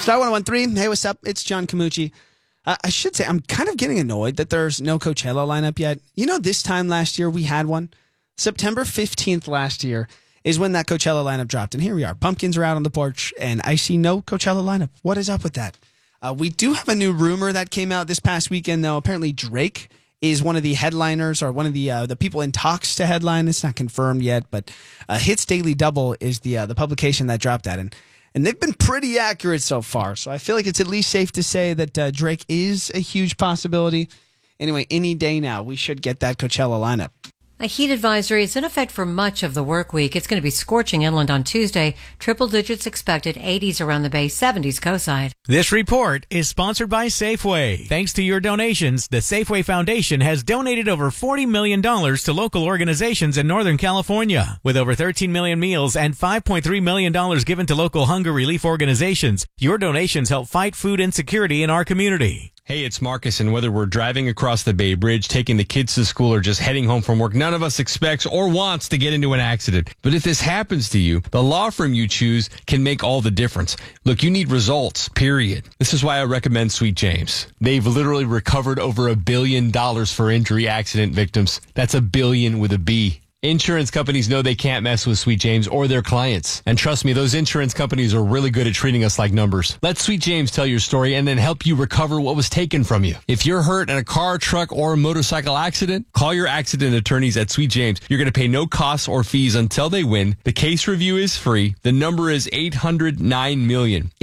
Star 101.3. Hey, what's up? It's John Camucci. I should say, I'm kind of getting annoyed that there's no Coachella lineup yet. You know, this time last year we had one. September 15th last year is when that Coachella lineup dropped. And here we are. Pumpkins are out on the porch, and I see no Coachella lineup. What is up with that? We do have a new rumor that came out this past weekend, though. Apparently Drake is one of the headliners or one of the people in talks to headline. It's not confirmed yet, but Hits Daily Double is the publication that dropped that. And they've been pretty accurate so far. So I feel like it's at least safe to say that Drake is a huge possibility. Anyway, any day now, we should get that Coachella lineup. A heat advisory is in effect for much of the work week. It's going to be scorching inland on Tuesday. Triple digits expected, 80s around the Bay, 70s coastside. This report is sponsored by Safeway. Thanks to your donations, the Safeway Foundation has donated over $40 million to local organizations in Northern California. With over 13 million meals and $5.3 million given to local hunger relief organizations, your donations help fight food insecurity in our community. Hey, it's Marcus, and whether we're driving across the Bay Bridge, taking the kids to school, or just heading home from work, none of us expects or wants to get into an accident. But if this happens to you, the law firm you choose can make all the difference. Look, you need results, period. This is why I recommend Sweet James. They've literally recovered over $1 billion for injury accident victims. That's $1 billion with a B. Insurance companies know they can't mess with Sweet James or their clients. And trust me, those insurance companies are really good at treating us like numbers. Let Sweet James tell your story and then help you recover what was taken from you. If you're hurt in a car, truck, or a motorcycle accident, call your accident attorneys at Sweet James. You're going to pay no costs or fees until they win. The case review is free. The number is 800-9-million.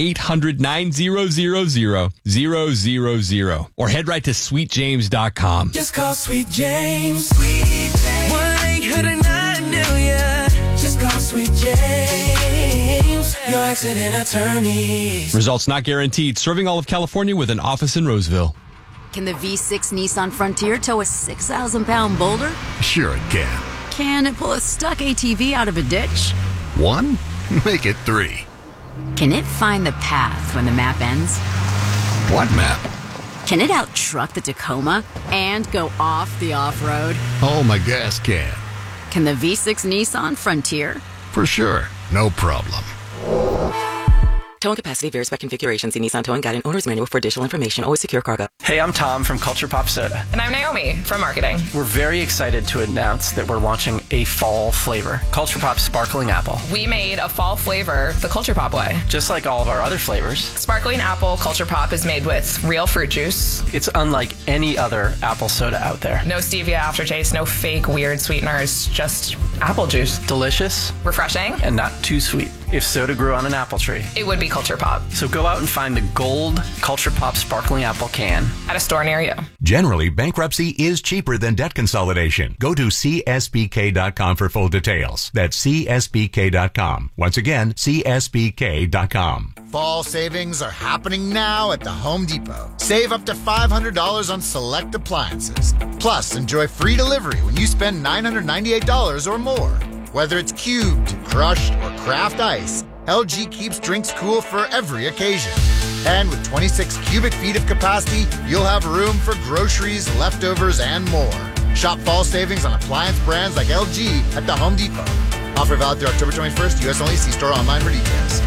800-900-000. Or head right to sweetjames.com. Just call Sweet James. Sweet James. 1-800-9-million. Just call Sweet James, your accident attorney. Results not guaranteed. Serving all of California with an office in Roseville. Can the V6 Nissan Frontier tow a 6,000-pound boulder? Sure it can. Can it pull a stuck ATV out of a ditch? 1? Make it 3. Can it find the path when the map ends? What map? Can it out-truck the Tacoma and go off the off-road? Oh, my gas can. Can the V6 Nissan Frontier? For sure. No problem. Towing capacity varies by configuration. See Nissan Towing Guide and Owner's Manual for additional information. Always secure cargo. Hey, I'm Tom from Culture Pop Soda. And I'm Naomi from marketing. We're very excited to announce that we're launching a fall flavor, Culture Pop Sparkling Apple. We made a fall flavor the Culture Pop way. Just like all of our other flavors. Sparkling Apple Culture Pop is made with real fruit juice. It's unlike any other apple soda out there. No stevia aftertaste, no fake weird sweeteners, just apple juice. Delicious. Refreshing. And not too sweet. If soda grew on an apple tree, it would be Culture Pop. So go out and find the gold Culture Pop Sparkling Apple can at a store near you. Generally, bankruptcy is cheaper than debt consolidation. Go to CSBK.com for full details. That's CSBK.com. Once again, CSBK.com. Fall savings are happening now at the Home Depot. Save up to $500 on select appliances. Plus, enjoy free delivery when you spend $998 or more. Whether it's cubed, crushed, or craft ice, LG keeps drinks cool for every occasion. And with 26 cubic feet of capacity, you'll have room for groceries, leftovers, and more. Shop fall savings on appliance brands like LG at the Home Depot. Offer valid through October 21st. U.S. only. See store online for details.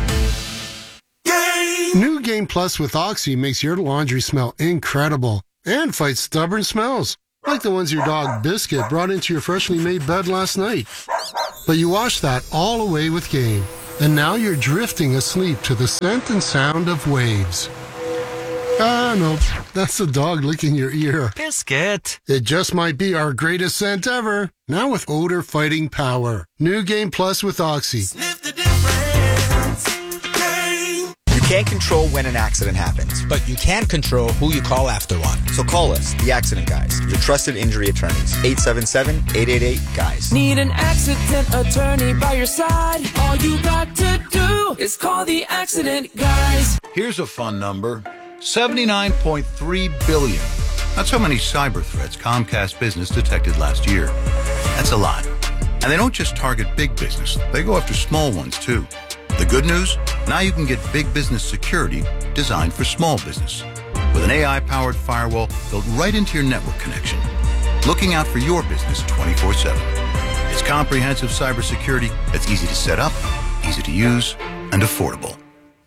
New Game Plus with Oxy makes your laundry smell incredible and fights stubborn smells, like the ones your dog Biscuit brought into your freshly made bed last night. But you wash that all away with Game, and now you're drifting asleep to the scent and sound of waves. Ah, no, that's the dog licking your ear. Biscuit. It just might be our greatest scent ever, now with odor-fighting power. New Game Plus with Oxy. Sniff the difference. Game. You can't control when an accident happens, but you can control who you call after one. So call us, the Accident Guys, your trusted injury attorneys. 877-888-GUYS. Need an accident attorney by your side? All you got to do is call the Accident Guys. Here's a fun number. 79.3 billion. That's how many cyber threats Comcast Business detected last year. That's a lot. And they don't just target big business. They go after small ones, too. The good news? Now you can get big business security designed for small business. With an AI-powered firewall built right into your network connection. Looking out for your business 24/7. It's comprehensive cybersecurity that's easy to set up, easy to use, and affordable.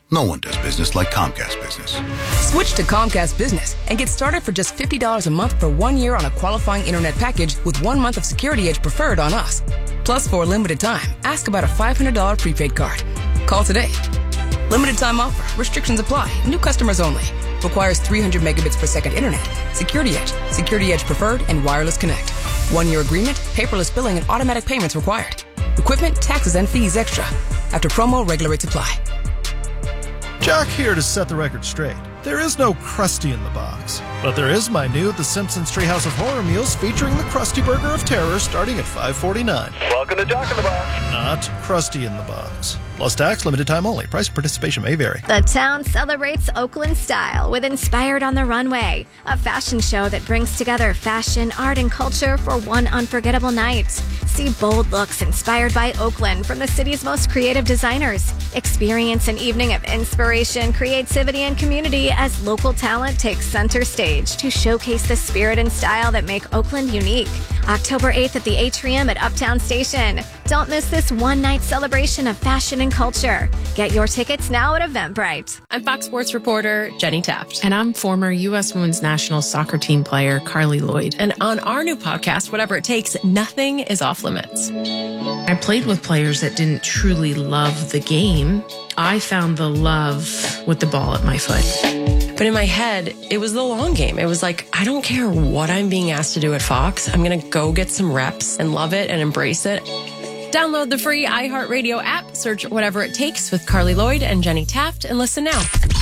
No one does business like Comcast Business. Switch to Comcast Business and get started for just $50 a month for 1 year on a qualifying internet package with 1 month of Security Edge Preferred on us. Plus, for a limited time, ask about a $500 prepaid card. Call today. Limited time offer. Restrictions apply. New customers only. Requires 300 megabits per second internet. Security Edge, Security Edge Preferred, and Wireless Connect. 1 year agreement, paperless billing, and automatic payments required. Equipment, taxes, and fees extra. After promo, regular rates apply. Jock here to set the record straight. There is no Krusty in the box, but there is my new The Simpsons Treehouse of Horror meals featuring the Krusty Burger of Terror starting at $5.49. Welcome to Jock in the Box. Not Krusty in the box. Plus tax, limited time only. Price and participation may vary. The town celebrates Oakland style with Inspired on the Runway, a fashion show that brings together fashion, art, and culture for one unforgettable night. See bold looks inspired by Oakland from the city's most creative designers. Experience an evening of inspiration, creativity, and community as local talent takes center stage to showcase the spirit and style that make Oakland unique. October 8th at the Atrium at Uptown Station. Don't miss this one-night celebration of fashion and culture. Get your tickets now at Eventbrite. I'm Fox Sports reporter Jenny Taft. And I'm former U.S. Women's National Soccer Team player Carly Lloyd. And on our new podcast, Whatever It Takes, nothing is off limits. I played with players that didn't truly love the game. I found the love with the ball at my foot. But in my head, it was the long game. It was like, I don't care what I'm being asked to do at Fox. I'm going to go get some reps and love it and embrace it. Download the free iHeartRadio app, search Whatever It Takes with Carly Lloyd and Jenny Taft, and listen now.